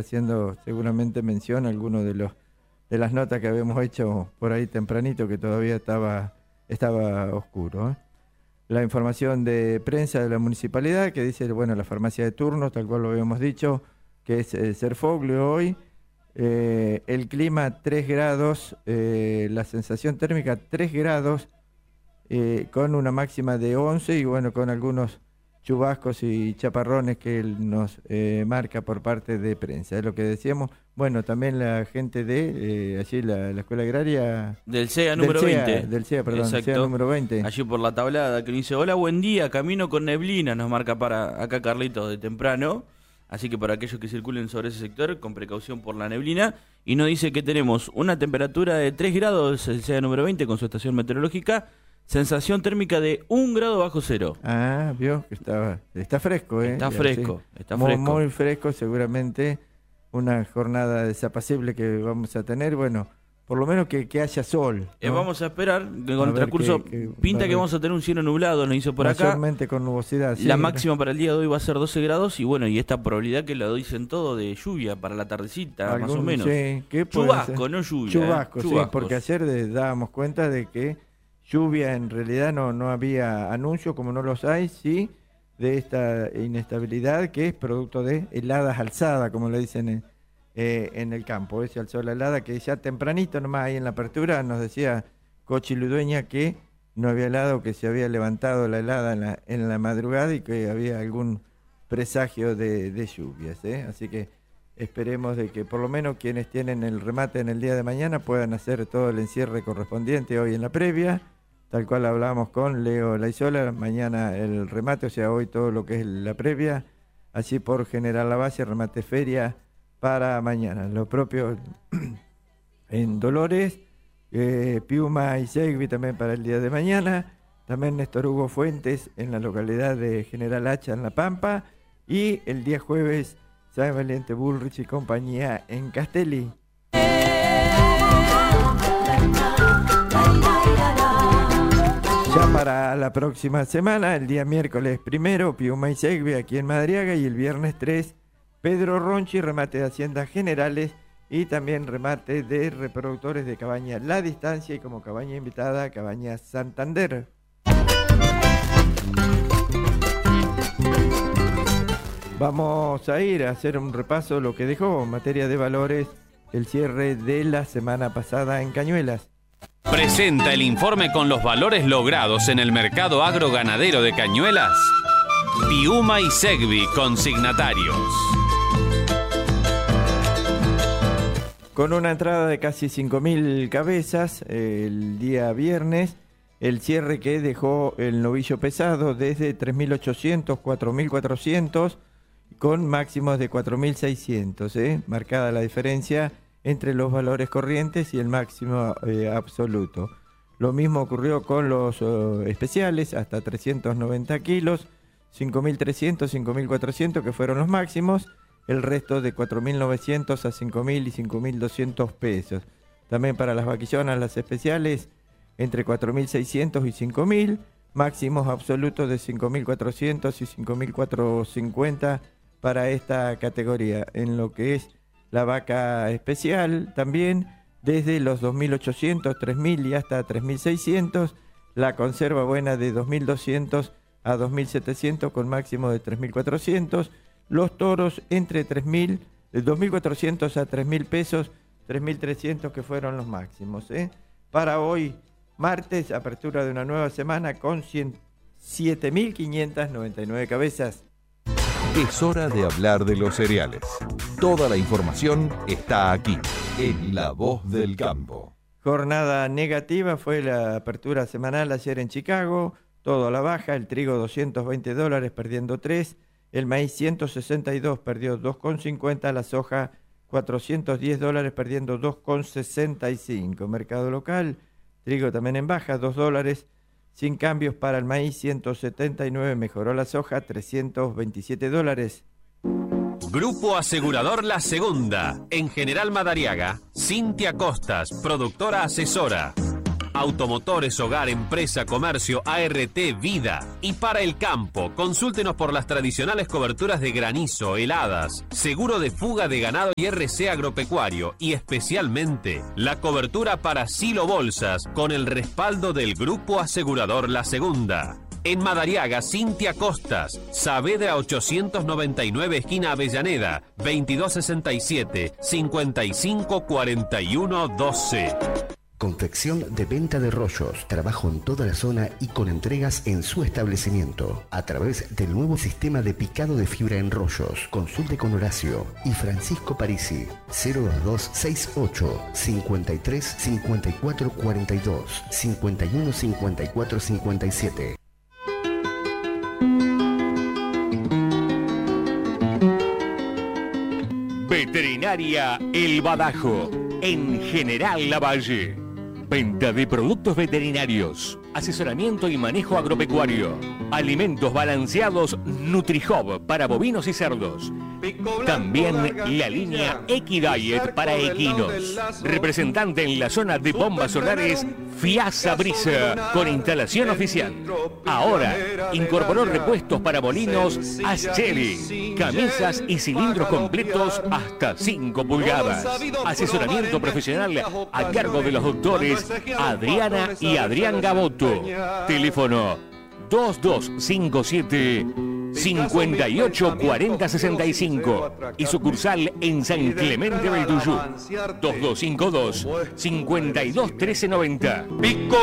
haciendo seguramente mención a alguno de las notas que habíamos hecho por ahí tempranito, que todavía estaba oscuro, ¿eh? La información de prensa de la municipalidad que dice, bueno, la farmacia de turno, tal cual lo habíamos dicho, que es Serfoglio hoy. El clima 3 grados, la sensación térmica 3 grados, con una máxima de 11 y bueno, con algunos chubascos y chaparrones que él nos marca por parte de prensa. Es lo que decíamos. Bueno, también la gente de allí la Escuela Agraria del CEA número 20. Del CEA, perdón, exacto. CEA número 20. Allí por la tablada que nos dice, hola, buen día, camino con neblina, nos marca para acá Carlitos de temprano. Así que para aquellos que circulen sobre ese sector, con precaución por la neblina. Y nos dice que tenemos una temperatura de 3 grados, el CEA número 20 con su estación meteorológica. Sensación térmica de 1 grado bajo cero. Ah, vio que está fresco, ¿eh? Está fresco, está fresco. Muy fresco, seguramente una jornada desapacible que vamos a tener. Bueno, por lo menos que haya sol, ¿no? Vamos a esperar que con el transcurso pinta que vamos a tener un cielo nublado, nos hizo por acá. Mayormente con nubosidad. Sí, la máxima para el día de hoy va a ser 12 grados y bueno, y esta probabilidad que la dicen todo de lluvia para la tardecita, más o menos. Sí, chubasco, no lluvia. Chubasco, sí, porque ayer dábamos cuenta de que lluvia en realidad no había anuncio, como no los hay, sí, de esta inestabilidad que es producto de heladas alzadas, como le dicen en el campo. Se alzó la helada que ya tempranito nomás ahí en la apertura nos decía Cochi Ludueña que no había helado, que se había levantado la helada en la madrugada y que había algún presagio de lluvias, ¿eh? Así que esperemos de que por lo menos quienes tienen el remate en el día de mañana puedan hacer todo el encierre correspondiente hoy en la previa, tal cual hablábamos con Leo Laizola, mañana el remate, o sea, hoy todo lo que es la previa, así por General Lavalle, remate feria para mañana. Lo propio en Dolores, Piuma y Segui también para el día de mañana, también Néstor Hugo Fuentes en la localidad de General Hacha en La Pampa, y el día jueves San Valiente Bullrich y compañía en Castelli. Ya para la próxima semana, el día miércoles 1, Piuma y Segui aquí en Madariaga, y el viernes 3, Pedro Ronchi, remate de Haciendas Generales y también remate de reproductores de Cabaña La Distancia y como cabaña invitada, Cabaña Santander. Vamos a ir a hacer un repaso de lo que dejó en materia de valores el cierre de la semana pasada en Cañuelas. Presenta el informe con los valores logrados en el mercado agroganadero de Cañuelas. Piuma y Segui, consignatarios. Con una entrada de casi 5.000 cabezas el día viernes, el cierre que dejó el novillo pesado desde 3.800, 4.400, con máximos de 4.600, marcada la diferencia entre los valores corrientes y el máximo absoluto. Lo mismo ocurrió con los especiales, hasta 390 kilos, 5.300, 5.400 que fueron los máximos, el resto de 4.900 a 5.000 y 5.200 pesos. También para las vaquillonas, las especiales, entre 4.600 y 5.000, máximos absolutos de 5.400 y 5.450 para esta categoría. En lo que es la vaca especial, también desde los 2.800, 3.000 y hasta 3.600, la conserva buena de 2.200 a 2.700 con máximo de 3.400, los toros entre 3.000, de 2.400 a 3.000 pesos, 3.300 que fueron los máximos. Para hoy, martes, apertura de una nueva semana con 7.599 cabezas. Es hora de hablar de los cereales. Toda la información está aquí, en La Voz del Campo. Jornada negativa fue la apertura semanal ayer en Chicago, todo a la baja, el trigo $220 perdiendo 3, el maíz 162 perdió 2,50, la soja $410 perdiendo 2,65. Mercado local, trigo también en baja, $2, sin cambios para el maíz 179, mejoró la soja $327. Grupo Asegurador La Segunda, en General Madariaga, Cintia Costas, productora asesora. Automotores, hogar, empresa, comercio, ART, vida. Y para el campo, consúltenos por las tradicionales coberturas de granizo, heladas, seguro de fuga de ganado y RC agropecuario. Y especialmente, la cobertura para silo bolsas con el respaldo del Grupo Asegurador La Segunda. En Madariaga, Cintia Costas, Saavedra 899, esquina Avellaneda, 2267-554112. Confección de venta de rollos, trabajo en toda la zona y con entregas en su establecimiento. A través del nuevo sistema de picado de fibra en rollos. Consulte con Horacio y Francisco Parisi. 02268 53 54 42 51 54 57. Veterinaria El Badajo, en General Lavalle. Venta de productos veterinarios, asesoramiento y manejo agropecuario, alimentos balanceados NutriHub para bovinos y cerdos. También la línea Equidiet para equinos. Representante en la zona de bombas solares, Fiasa Brisa, con instalación oficial. Ahora incorporó repuestos para molinos Ascheri, camisas y cilindros completos hasta 5 pulgadas. Asesoramiento profesional a cargo de los doctores Adriana y Adrián Gaboto. Teléfono 2257 584065 y sucursal en San Clemente del Tuyú 2252 521390.